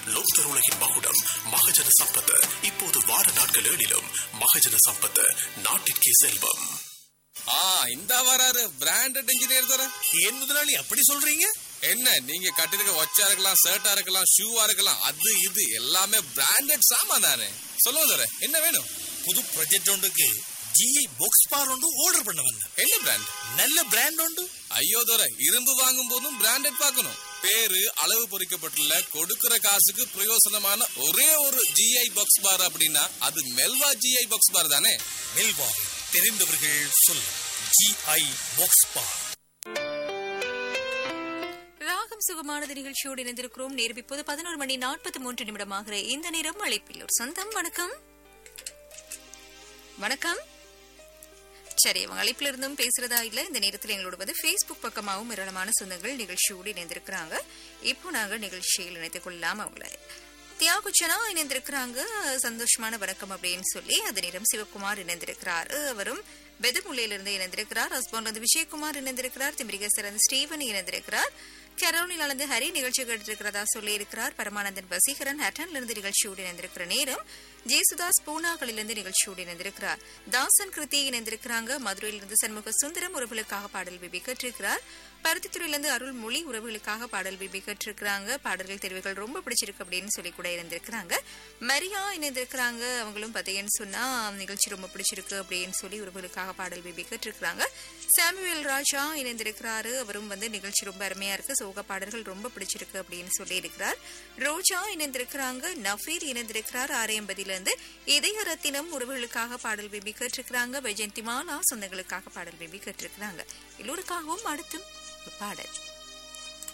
லோக்தர் உலகின் மகுடம் மகஜன சம்பத் இப்போது வார நாட்கள் ஏழிலும் மகஜன சம்பத் நாட்டிற்கே செல்வம். இந்த வராரு பிராண்டட் இன்ஜினியர் தர. ஏன் முதலாளி அப்படி சொல்றீங்க? என்ன நீங்க கட்டிருக்க வாட்சா இருக்கலாம், ஷர்ட்டா இருக்கலாம், ஷூவா இருக்கலாம், அது இது எல்லாமே பிராண்டட் சாமான் தானே. சொல்லுங்க தர, என்ன வேணும்? புது ப்ராஜெக்ட் ஒன்றுக்கு GI பாக்ஸ் பார் ஒன்று ஆர்டர் பண்ண வந்தேன். என்ன பிராண்ட்? நல்ல பிராண்ட் ஒன்று. ஐயோ தர, இரும்பு வாங்கும் போதும் பிராண்டட் பார்க்கணும். பேரு அளவு பொறிக்கப்பட்டுள்ள கொடுக்கிற காசுக்கு பிரயோசனமான ஒரே ஒரு GI பாக்ஸ் பார் அப்படின்னா அது மெல்வா GI பாக்ஸ் பார் தானே. மெல்வா தெரிந்தவர்கள் சொல்ல GI பாக்ஸ் பார். ராகம் சுகமானது நிகழ்ச்சியோடு இணைந்திருக்கிறோம். நேரம் இப்போது 11:43 இந்த நேரம் அழைப்பில் ஒரு சொந்தம். வணக்கம். வணக்கம். சரி, அவங்க அழைப்பில் இருந்தும் பேசுறதா இல்ல. இந்த நேரத்தில் எங்களோட Facebook பக்கமாகவும் ஏராளமான சொந்தங்கள் நிகழ்ச்சியோடு இணைந்திருக்கிறாங்க. இப்போ நாங்க நிகழ்ச்சியில் இணைத்துக் கொள்ளலாம். அவங்கள தியாகுச்சனா இணைந்திருக்கிறாங்க. சந்தோஷமான வணக்கம் அப்படின்னு சொல்லி அது நேரம் சிவகுமார் இணைந்திருக்கிறாரு. அவரும் பெதமுல்லையிலிருந்து இணைந்திருக்கிறார். ஹஸ்பண்ட் விஜயகுமார் இணைந்திருக்கிறார். திமிரிகேசர் ஸ்டீவன் இணைந்திருக்கிறார். கரோலிலிருந்து ஹரி நிகழ்ச்சி கேட்டிருக்கிறதா சொல்லி இருக்கிறார். பரமானந்தன் வசீகரன் ஹட்டன்ல இருந்து நிகழ்ச்சியோடு இணைந்திருக்கிற நேரம். ஜேசுதாஸ் பூனாக்களிலிருந்து நிகழ்ச்சியோடு இணைந்திருக்கிறார். தாசன் கிருத்தி இணைந்திருக்கிறாங்க. மதுரையிலிருந்து சண்முக சுந்தரம் உறவுகளுக்காக பாடல் விபி கேட்டிருக்கிறார். பருத்தித்துறையிலிருந்து அருள் மொழி உறவுகளுக்காக பாடல் விபி கேட்டிருக்கிறாங்க. பாடல்கள் தெரிவுகள் ரொம்ப பிடிச்சிருக்கு அப்படின்னு சொல்லி கூட இணைந்திருக்கிறாங்க. மரியா இணைந்திருக்கிறாங்க. அவங்களும் பார்த்தீங்கன்னு சொன்னா நிகழ்ச்சி ரொம்ப பிடிச்சிருக்கு அப்படின்னு சொல்லி உறவுகளுக்காக பாடல் விபி கேட்டிருக்கிறாங்க. சாமுவேல் ராஜா இணைந்திருக்கிறாரு. அவரும் நிகழ்ச்சி ரொம்ப அருமையா இருக்கு, சோக பாடல்கள் ரொம்ப பிடிச்சிருக்கு அப்படின்னு சொல்லி இருக்கிறார். ரோஜா இணைந்திருக்கிறாங்க. நஃபீர் இணைந்திருக்கிறார். ஆரையம்பதியிலிருந்து இதய ரத்தினம் உறவுகளுக்காக பாடல் விபி கேட்டிருக்கிறாங்க. வைஜெயந்தி மாலா சொந்தங்களுக்காக பாடல் விபி கேட்டிருக்கிறாங்க. எல்லோருக்காகவும் அடுத்தும் பாடல்.